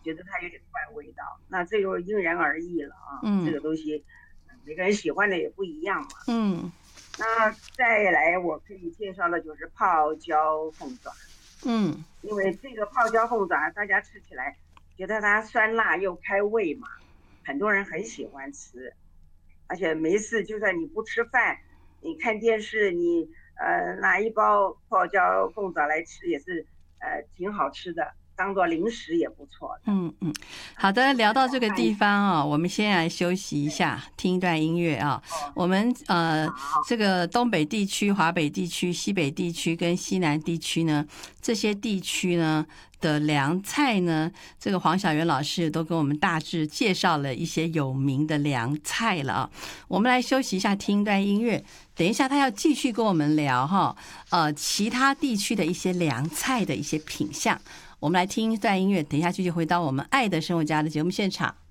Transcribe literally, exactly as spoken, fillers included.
觉得它有点怪味道，那这个因人而异了啊。 嗯， 这个东西每个人喜欢的也不一样嘛。 嗯， 那再来我可以介绍的就是泡椒凤爪。 嗯， 因为这个泡椒凤爪大家吃起来觉得它酸辣又开胃嘛，很多人很喜欢吃，而且没事就算你不吃饭，你看电视，你呃拿一包泡椒凤爪来吃也是呃挺好吃的，当做零食也不错的。 嗯嗯， 啊， 好的，聊吃到这个地早饭。 方啊、我们先来休息一下，听一段音乐啊。 哦， 我们呃， 好。 这个东北地区、华北地区、西北地区跟西南地区呢，这些地区呢的凉菜呢，这个黄小媛老师都跟我们大致介绍了一些有名的凉菜了啊。我们来休息一下，听一段音乐。等一下，他要继续跟我们聊哈，呃，其他地区的一些凉菜的一些品相。我们来听一段音乐，等一下继续回到我们爱的生活家的节目现场。